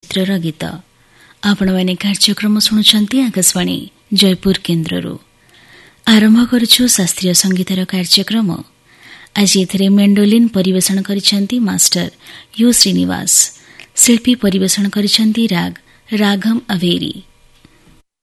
ଚଳଚ୍ଚିତ୍ରର ଗୀତ। ଆପଣମାନେ କାର୍ଯ୍ୟକ୍ରମ ଶୁଣୁଛନ୍ତି ଆକାଶବାଣୀ ଜୟପୁର କେନ୍ଦ୍ରରୁ। ଆରମ୍ଭ କରୁଛୁ ଶାସ୍ତ୍ରୀୟ ସଙ୍ଗୀତର କାର୍ଯ୍ୟକ୍ରମ। ଆଜି ଏଥିରେ ମେଣ୍ଡୋଲିନ୍ ପରିବେଷଣ କରିଛନ୍ତି ମାଷ୍ଟର ୟୁ ଶ୍ରୀନିବାସ। ଶିଳ୍ପୀ ପରିବେଷଣ କରିଛନ୍ତି ରାଗମ୍ ଅଭେରୀ।